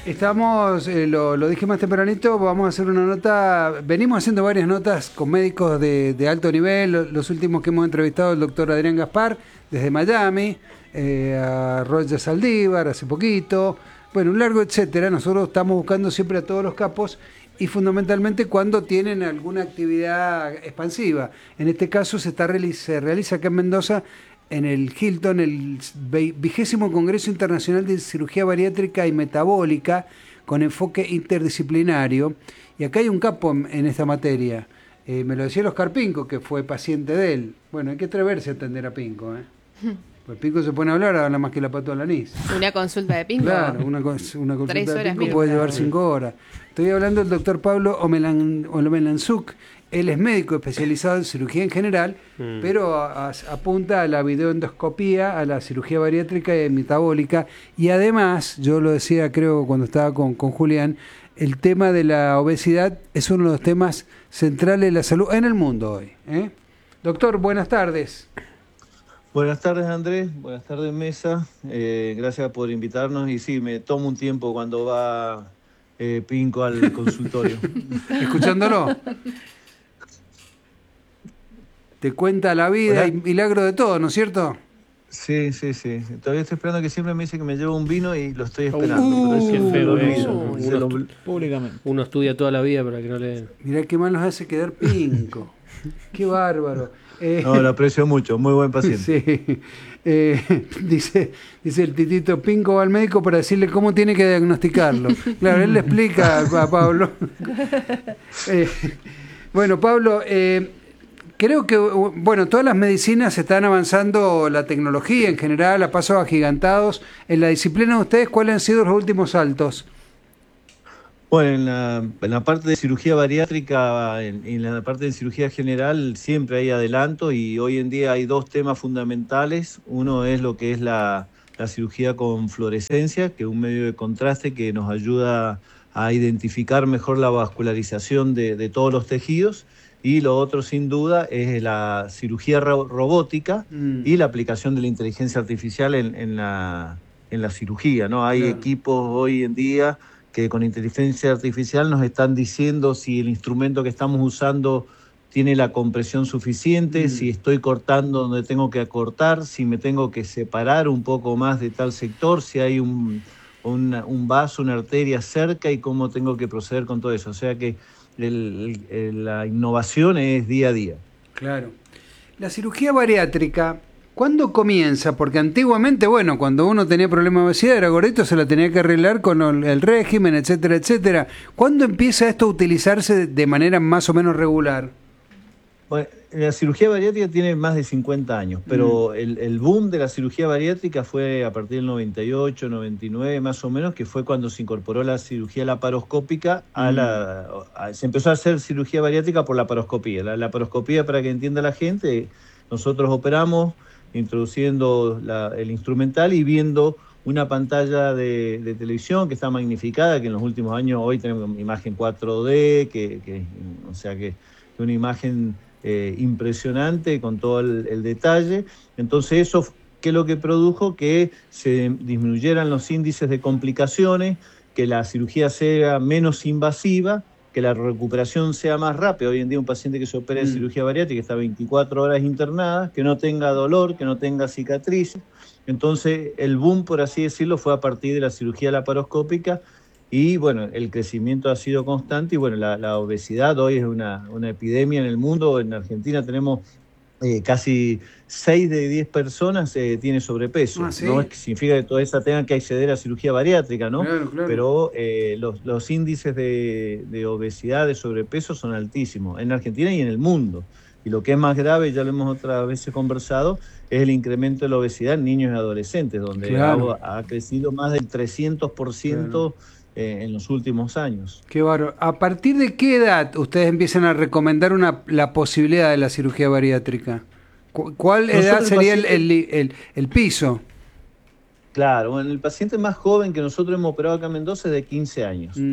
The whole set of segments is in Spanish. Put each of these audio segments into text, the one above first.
Estamos, lo dije más tempranito, vamos a hacer una nota, venimos haciendo varias notas con médicos de alto nivel, los últimos que hemos entrevistado, el doctor Adrián Gaspar, desde Miami, a Roger Saldívar, hace poquito, bueno, un largo etcétera. Nosotros estamos buscando siempre a todos los capos y fundamentalmente cuando tienen alguna actividad expansiva. En este caso se realiza acá en Mendoza, en el Hilton, el 20º Congreso Internacional de Cirugía Bariátrica y Metabólica con enfoque interdisciplinario. Y acá hay un capo en esta materia. Me lo decía Oscar Pinco, que fue paciente de él. Bueno, hay que atreverse a atender a Pinco, Pues Pinco se pone a habla más que la pato al anís. ¿Una consulta de Pinco? Claro, una consulta 3 horas de Pinco puede llevar 5 horas. Estoy hablando del doctor Pablo Omelanzuk. Él es médico especializado en cirugía en general, pero apunta a la videoendoscopía, a la cirugía bariátrica y metabólica. Y además, yo lo decía creo cuando estaba con Julián, el tema de la obesidad es uno de los temas centrales de la salud en el mundo hoy. Doctor, buenas tardes. Buenas tardes, Andrés. Buenas tardes, Mesa. Gracias por invitarnos. Y sí, me tomo un tiempo cuando va Pinco al consultorio. ¿Escuchándolo? Te cuenta la vida. ¿Hola? Y milagro de todo, ¿no es cierto? Sí. Todavía estoy esperando, que siempre me dice que me lleve un vino y lo estoy esperando. Pero Qué feo eso. Públicamente. Uno estudia toda la vida para que no le den. Mirá qué mal nos hace quedar Pinco. Qué bárbaro. No, lo aprecio mucho, muy buen paciente. Sí. Dice el titito, Pinco va al médico para decirle cómo tiene que diagnosticarlo. Claro, él le explica a Pablo. Bueno, Pablo, creo que todas las medicinas están avanzando, la tecnología en general, a pasos agigantados. En la disciplina de ustedes, ¿cuáles han sido los últimos saltos? Bueno, en la parte de cirugía bariátrica, en la parte de cirugía general, siempre hay adelanto, y hoy en día hay dos temas fundamentales. Uno es lo que es la cirugía con fluorescencia, que es un medio de contraste que nos ayuda a identificar mejor la vascularización de todos los tejidos. Y lo otro, sin duda, es la cirugía robótica y la aplicación de la inteligencia artificial en la cirugía, ¿no? Hay equipos hoy en día que con inteligencia artificial nos están diciendo si el instrumento que estamos usando tiene la compresión suficiente, si estoy cortando donde tengo que acortar, si me tengo que separar un poco más de tal sector, si hay un vaso, una arteria cerca, y cómo tengo que proceder con todo eso. O sea que la innovación es día a día. Claro. La cirugía bariátrica, ¿cuándo comienza? Porque antiguamente, cuando uno tenía problemas de obesidad, era gordito, se la tenía que arreglar con el régimen, etcétera, etcétera. ¿Cuándo empieza esto a utilizarse de manera más o menos regular? Bueno, la cirugía bariátrica tiene más de 50 años, pero el boom de la cirugía bariátrica fue a partir del 98, 99 más o menos, que fue cuando se incorporó la cirugía laparoscópica se empezó a hacer cirugía bariátrica por laparoscopía. La laparoscopía, para que entienda la gente, nosotros operamos introduciendo el instrumental y viendo una pantalla de televisión que está magnificada, que en los últimos años hoy tenemos imagen 4D, o sea que una imagen impresionante con todo el detalle. Entonces eso, ¿qué es lo que produjo? Que se disminuyeran los índices de complicaciones, que la cirugía sea menos invasiva, que la recuperación sea más rápida. Hoy en día un paciente que se opera en cirugía bariátrica está 24 horas internada, que no tenga dolor, que no tenga cicatrices. Entonces el boom, por así decirlo, fue a partir de la cirugía laparoscópica. Y el crecimiento ha sido constante, y la obesidad hoy es una epidemia en el mundo. En Argentina tenemos casi 6 de 10 personas tiene sobrepeso. ¿Sí? No es que significa que todas esas tengan que acceder a cirugía bariátrica, ¿no? Claro. Pero los índices de obesidad, de sobrepeso son altísimos en Argentina y en el mundo. Y lo que es más grave, ya lo hemos otras veces conversado, es el incremento de la obesidad en niños y adolescentes, donde ha crecido más del 300%. En los últimos años. Qué bárbaro. ¿A partir de qué edad ustedes empiezan a recomendar la posibilidad de la cirugía bariátrica? ¿Cuál edad sería el piso? Claro, el paciente más joven que nosotros hemos operado acá en Mendoza es de 15 años.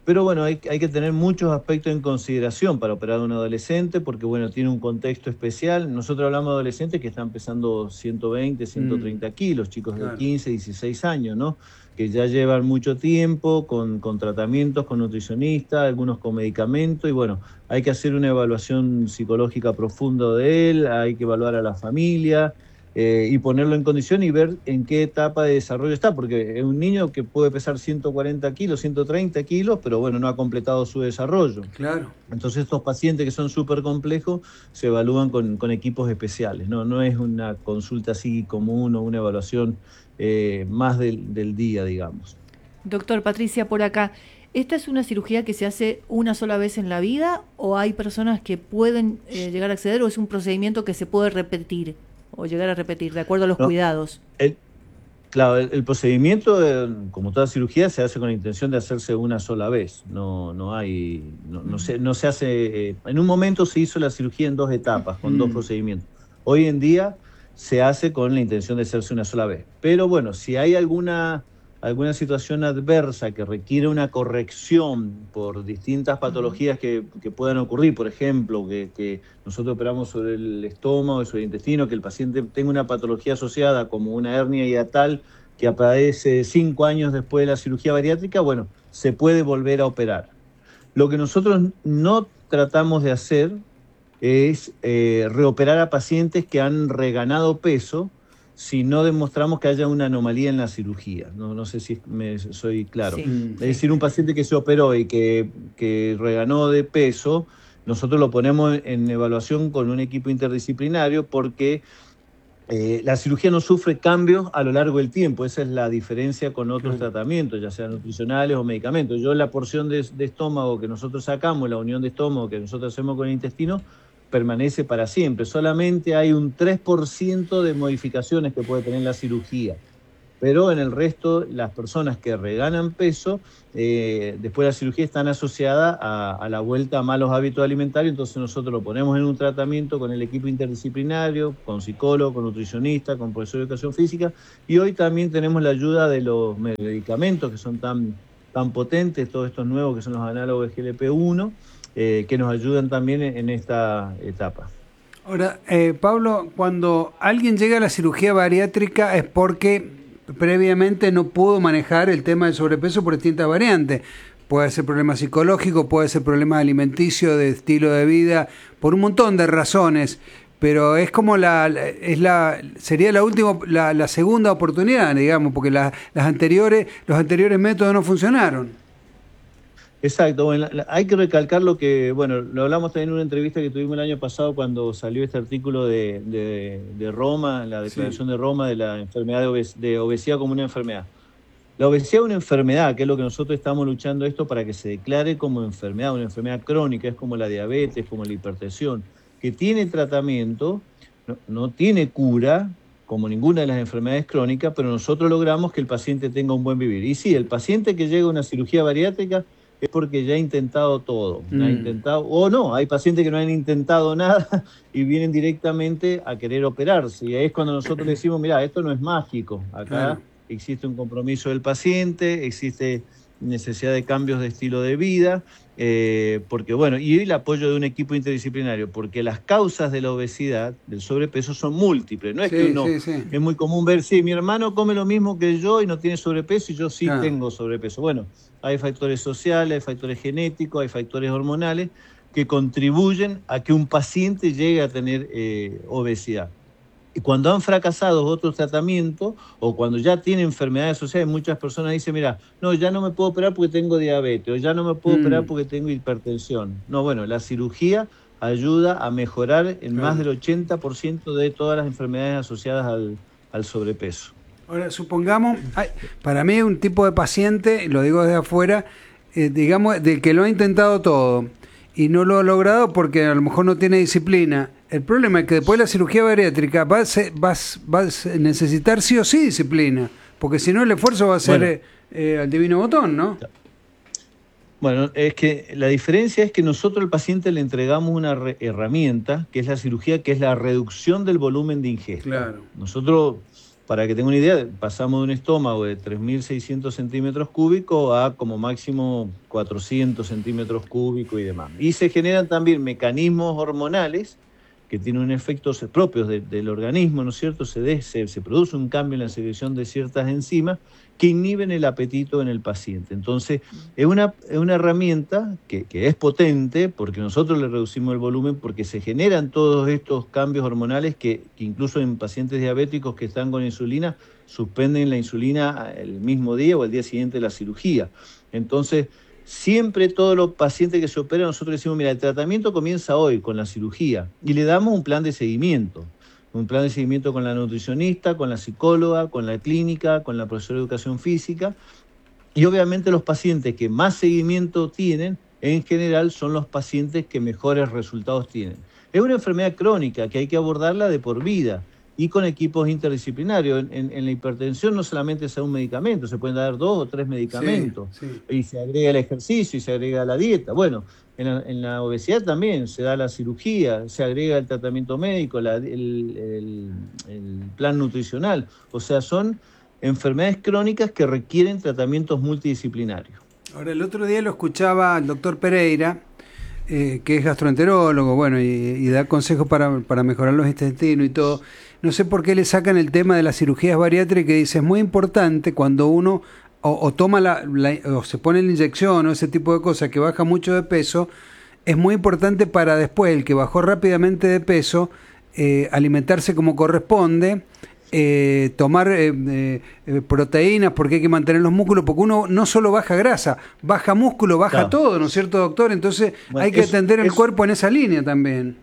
Pero bueno, hay que tener muchos aspectos en consideración para operar a un adolescente, porque bueno, tiene un contexto especial. Nosotros hablamos de adolescentes que están pesando 120, 130 kilos, chicos de 15, 16 años, ¿no? Que ya llevan mucho tiempo con tratamientos, con nutricionistas, algunos con medicamentos, y bueno, hay que hacer una evaluación psicológica profunda de él, hay que evaluar a la familia, y ponerlo en condición y ver en qué etapa de desarrollo está, porque es un niño que puede pesar 140 kilos, 130 kilos, pero bueno, no ha completado su desarrollo. Claro. Entonces estos pacientes que son súper complejos se evalúan con equipos especiales, no es una consulta así común o una evaluación más del día, digamos. Doctor, Patricia, por acá, ¿esta es una cirugía que se hace una sola vez en la vida o hay personas que pueden llegar a acceder, o es un procedimiento que se puede repetir o llegar a repetir de acuerdo a los cuidados? Claro, el procedimiento, como toda cirugía, se hace con la intención de hacerse una sola vez. No se hace. En un momento se hizo la cirugía en 2 etapas, con 2 procedimientos. Hoy en día se hace con la intención de hacerse una sola vez. Pero bueno, si hay alguna situación adversa que requiere una corrección por distintas patologías que puedan ocurrir, por ejemplo, que nosotros operamos sobre el estómago, sobre el intestino, que el paciente tenga una patología asociada como una hernia hiatal que aparece 5 años después de la cirugía bariátrica, bueno, se puede volver a operar. Lo que nosotros no tratamos de hacer es reoperar a pacientes que han reganado peso si no demostramos que haya una anomalía en la cirugía. No sé si soy claro. Sí. Es decir, un paciente que se operó y que reganó de peso, nosotros lo ponemos en evaluación con un equipo interdisciplinario porque la cirugía no sufre cambios a lo largo del tiempo. Esa es la diferencia con otros tratamientos, ya sean nutricionales o medicamentos. Yo la porción de estómago que nosotros sacamos, la unión de estómago que nosotros hacemos con el intestino, permanece para siempre. Solamente hay un 3% de modificaciones que puede tener la cirugía. Pero en el resto, las personas que reganan peso, después de la cirugía están asociadas a la vuelta a malos hábitos alimentarios, entonces nosotros lo ponemos en un tratamiento con el equipo interdisciplinario, con psicólogo, con nutricionista, con profesor de educación física, y hoy también tenemos la ayuda de los medicamentos que son tan potentes, todos estos nuevos que son los análogos de GLP-1, que nos ayudan también en esta etapa. Ahora, Pablo, cuando alguien llega a la cirugía bariátrica es porque previamente no pudo manejar el tema del sobrepeso por distintas variantes. Puede ser problema psicológico, puede ser problema alimenticio, de estilo de vida, por un montón de razones. Pero es como sería la segunda oportunidad, digamos, porque los anteriores métodos no funcionaron. Exacto, bueno, hay que recalcar lo hablamos también en una entrevista que tuvimos el año pasado cuando salió este artículo de Roma, la declaración de Roma de la enfermedad de obesidad como una enfermedad. La obesidad es una enfermedad, que es lo que nosotros estamos luchando esto para que se declare como enfermedad, una enfermedad crónica, es como la diabetes, como la hipertensión, que tiene tratamiento, no tiene cura, como ninguna de las enfermedades crónicas, pero nosotros logramos que el paciente tenga un buen vivir. Y sí, el paciente que llega a una cirugía bariátrica es porque ya ha intentado todo, hay pacientes que no han intentado nada y vienen directamente a querer operarse, y ahí es cuando nosotros decimos, mira, esto no es mágico, acá existe un compromiso del paciente, existe necesidad de cambios de estilo de vida, porque y el apoyo de un equipo interdisciplinario, porque las causas de la obesidad, del sobrepeso, son múltiples. No es que es muy común ver, mi hermano come lo mismo que yo y no tiene sobrepeso y yo sí tengo sobrepeso. Bueno, hay factores sociales, hay factores genéticos, hay factores hormonales que contribuyen a que un paciente llegue a tener obesidad. Y cuando han fracasado otros tratamientos o cuando ya tienen enfermedades asociadas, muchas personas dicen, mira, no, ya no me puedo operar porque tengo diabetes, o ya no me puedo operar porque tengo hipertensión. La cirugía ayuda a mejorar en más del 80% de todas las enfermedades asociadas al sobrepeso. Ahora, supongamos, para mí un tipo de paciente, lo digo desde afuera, digamos, del que lo ha intentado todo y no lo ha logrado porque a lo mejor no tiene disciplina. El problema es que después de la cirugía bariátrica vas a necesitar sí o sí disciplina, porque si no el esfuerzo va a ser al divino botón, ¿no? Bueno, es que la diferencia es que nosotros al paciente le entregamos una herramienta, que es la cirugía, que es la reducción del volumen de ingesta. Claro. Nosotros Para que tenga una idea, pasamos de un estómago de 3.600 centímetros cúbicos a como máximo 400 centímetros cúbicos y demás. Y se generan también mecanismos hormonales que tienen un efectos propios del organismo, ¿no es cierto? Se produce un cambio en la secreción de ciertas enzimas que inhiben el apetito en el paciente. Entonces, es una herramienta que es potente porque nosotros le reducimos el volumen, porque se generan todos estos cambios hormonales que incluso en pacientes diabéticos que están con insulina, suspenden la insulina el mismo día o el día siguiente de la cirugía. Entonces, siempre todos los pacientes que se operan, nosotros decimos, mira, el tratamiento comienza hoy con la cirugía y le damos un plan de seguimiento. Un plan de seguimiento con la nutricionista, con la psicóloga, con la clínica, con la profesora de educación física. Y obviamente los pacientes que más seguimiento tienen, en general, son los pacientes que mejores resultados tienen. Es una enfermedad crónica que hay que abordarla de por vida y con equipos interdisciplinarios. En la hipertensión no solamente se da un medicamento, se pueden dar 2 o 3 medicamentos. Sí. Y se agrega el ejercicio y se agrega la dieta. Bueno, en la obesidad también se da la cirugía, se agrega el tratamiento médico, el plan nutricional. O sea, son enfermedades crónicas que requieren tratamientos multidisciplinarios. Ahora, el otro día lo escuchaba el doctor Pereira, que es gastroenterólogo, bueno, y da consejos para mejorar los intestinos y todo. No sé por qué le sacan el tema de las cirugías bariátricas, que dice, es muy importante cuando uno o toma o se pone la inyección o ese tipo de cosas que baja mucho de peso, es muy importante para después, el que bajó rápidamente de peso, alimentarse como corresponde, tomar proteínas, porque hay que mantener los músculos, porque uno no solo baja grasa, baja músculo, baja todo, ¿no es cierto, doctor? Entonces hay que atender el cuerpo en esa línea también.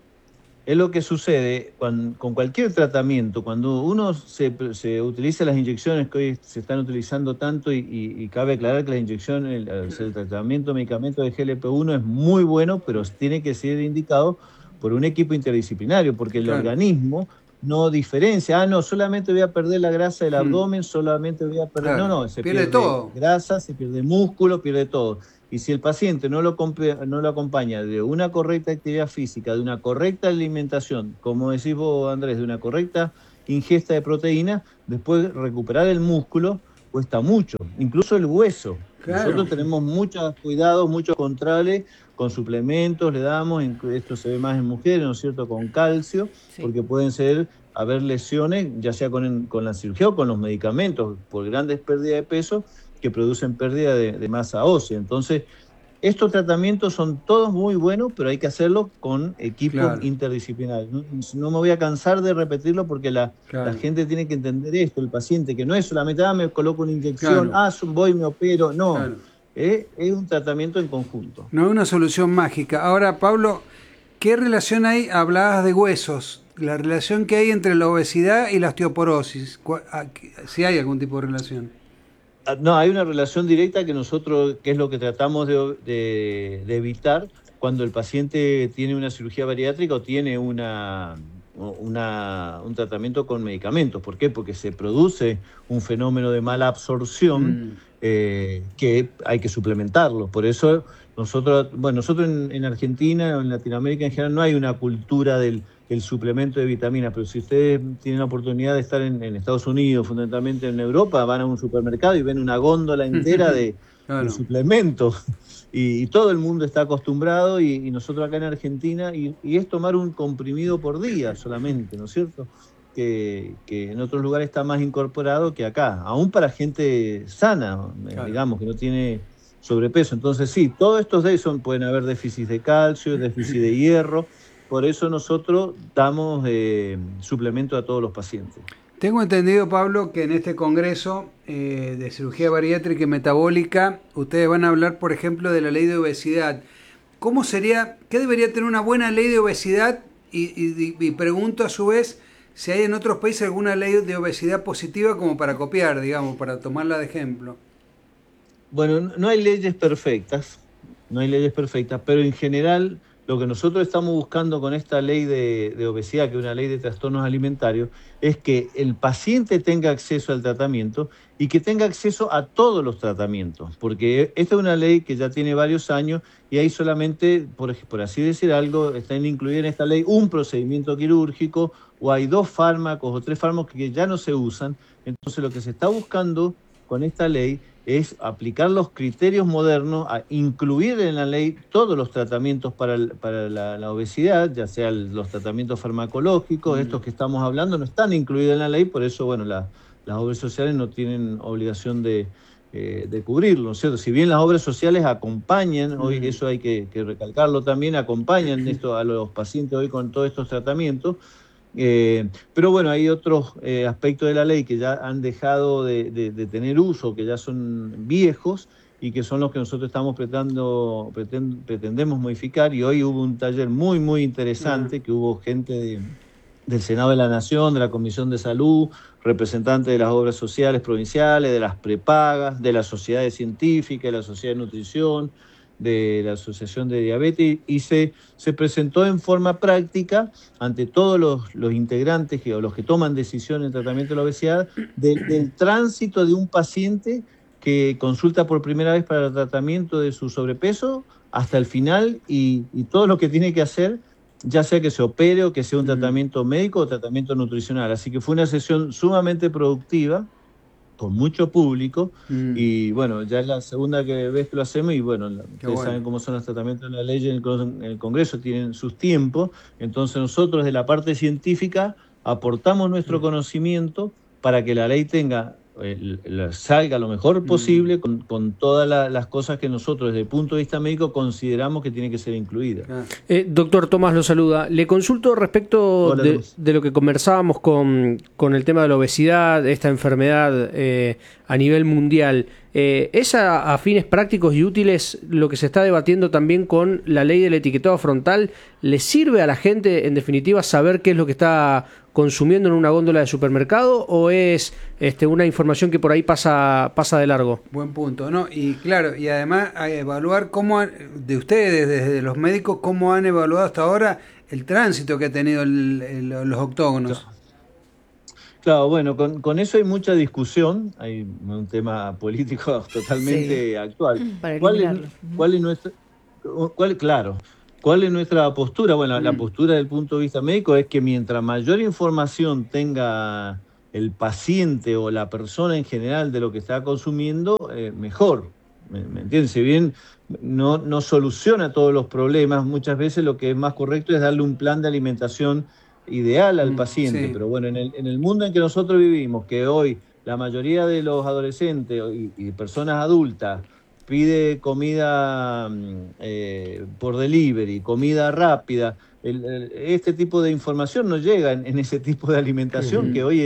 Es lo que sucede con cualquier tratamiento, cuando uno se utiliza las inyecciones que hoy se están utilizando tanto, y cabe aclarar que las inyecciones, el tratamiento medicamento de GLP-1 es muy bueno, pero tiene que ser indicado por un equipo interdisciplinario, porque el organismo no diferencia, no, solamente voy a perder la grasa del abdomen, solamente voy a perder... No, se pierde todo. Grasa, se pierde músculo, pierde todo. Y si el paciente no lo acompaña de una correcta actividad física, de una correcta alimentación, como decís vos, Andrés, de una correcta ingesta de proteína, después recuperar el músculo cuesta mucho, incluso el hueso. Claro. Nosotros tenemos muchos cuidados, muchos controles, con suplementos le damos, esto se ve más en mujeres, ¿no es cierto?, con calcio, sí, porque pueden haber lesiones, ya sea con la cirugía o con los medicamentos, por grandes pérdidas de peso, que producen pérdida de masa ósea. Entonces, estos tratamientos son todos muy buenos, pero hay que hacerlo con equipos interdisciplinarios. No me voy a cansar de repetirlo porque la gente tiene que entender esto, el paciente, que no es solamente, me coloco una inyección, voy, me opero, no. Claro. Es un tratamiento en conjunto. No es una solución mágica. Ahora, Pablo, ¿qué relación hay? Hablabas de huesos, la relación que hay entre la obesidad y la osteoporosis. Si hay algún tipo de relación. No, hay una relación directa que nosotros, que es lo que tratamos de evitar cuando el paciente tiene una cirugía bariátrica o tiene un tratamiento con medicamentos. ¿Por qué? Porque se produce un fenómeno de mala absorción que hay que suplementarlo. Por eso nosotros en Argentina o en Latinoamérica en general no hay una cultura del suplemento de vitaminas, pero si ustedes tienen la oportunidad de estar en Estados Unidos, fundamentalmente en Europa, van a un supermercado y ven una góndola entera de suplementos y todo el mundo está acostumbrado y nosotros acá en Argentina, y es tomar un comprimido por día solamente, ¿no es cierto? Que en otros lugares está más incorporado que acá, aún para gente sana, digamos, que no tiene sobrepeso. Entonces sí, todos estos pueden haber déficit de calcio, déficit de hierro. Por eso nosotros damos suplemento a todos los pacientes. Tengo entendido, Pablo, que en este congreso de cirugía bariátrica y metabólica, ustedes van a hablar, por ejemplo, de la ley de obesidad. ¿Qué debería tener una buena ley de obesidad? Y pregunto a su vez si hay en otros países alguna ley de obesidad positiva como para copiar, digamos, para tomarla de ejemplo. Bueno, no hay leyes perfectas, pero en general lo que nosotros estamos buscando con esta ley de obesidad, que es una ley de trastornos alimentarios, es que el paciente tenga acceso al tratamiento y que tenga acceso a todos los tratamientos, porque esta es una ley que ya tiene varios años y hay solamente, por así decir algo, están incluidas en esta ley un procedimiento quirúrgico, o hay 2 fármacos o 3 fármacos que ya no se usan. Entonces lo que se está buscando con esta ley es aplicar los criterios modernos, a incluir en la ley todos los tratamientos para la obesidad, ya sean los tratamientos farmacológicos, estos que estamos hablando no están incluidos en la ley, por eso, bueno, las obras sociales no tienen obligación de cubrirlo, ¿no es cierto? Si bien las obras sociales acompañan, hoy eso hay que recalcarlo también, acompañan esto a los pacientes hoy con todos estos tratamientos, pero bueno, hay otros aspectos de la ley que ya han dejado de tener uso, que ya son viejos y que son los que nosotros estamos pretendemos modificar. Y hoy hubo un taller muy, muy interesante, que hubo gente del Senado de la Nación, de la Comisión de Salud, representantes de las obras sociales provinciales, de las prepagas, de las sociedades científicas, de la Sociedad de Nutrición, de la Asociación de Diabetes, y se presentó en forma práctica ante todos los integrantes o los que toman decisiones en tratamiento de la obesidad del tránsito de un paciente que consulta por primera vez para el tratamiento de su sobrepeso hasta el final y todo lo que tiene que hacer, ya sea que se opere o que sea un tratamiento médico o tratamiento nutricional. Así que fue una sesión sumamente productiva, con mucho público, y bueno, ya es la segunda vez que lo hacemos, y bueno, ustedes saben cómo son los tratamientos de la ley en el Congreso, tienen sus tiempos, entonces nosotros de la parte científica aportamos nuestro conocimiento para que la ley salga lo mejor posible con todas las cosas que nosotros desde el punto de vista médico consideramos que tienen que ser incluidas. Doctor Tomás lo saluda. Le consulto respecto de lo que conversábamos con el tema de la obesidad, esta enfermedad a nivel mundial. ¿Es a fines prácticos y útiles lo que se está debatiendo también con la ley del etiquetado frontal? ¿Le sirve a la gente, en definitiva, saber qué es lo que está consumiendo en una góndola de supermercado, o es una información que por ahí pasa de largo? Buen punto, ¿no? Y claro, y además a evaluar de ustedes, desde los médicos, cómo han evaluado hasta ahora el tránsito que ha tenido los octógonos. Claro, bueno, con eso hay mucha discusión, hay un tema político totalmente actual. ¿Cuál es nuestra postura? Bueno, la postura desde el punto de vista médico es que mientras mayor información tenga el paciente o la persona en general de lo que está consumiendo, mejor. ¿Me entiendes? Si bien no soluciona todos los problemas, muchas veces lo que es más correcto es darle un plan de alimentación ideal al paciente, pero bueno, en el mundo en que nosotros vivimos, que hoy la mayoría de los adolescentes y personas adultas pide comida por delivery, comida rápida, este tipo de información no llega en ese tipo de alimentación que hoy